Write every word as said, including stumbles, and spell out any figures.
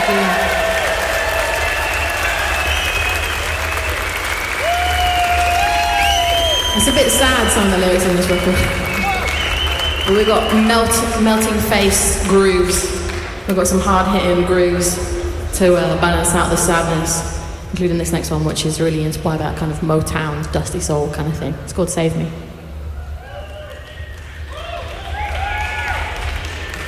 It's a bit sad, some of the lyrics on this record. But we've got melt, melting face grooves. We've got some hard-hitting grooves to uh, balance out the sadness, including this next one, which is really inspired by that kind of Motown, dusty soul kind of thing. It's called Save Me.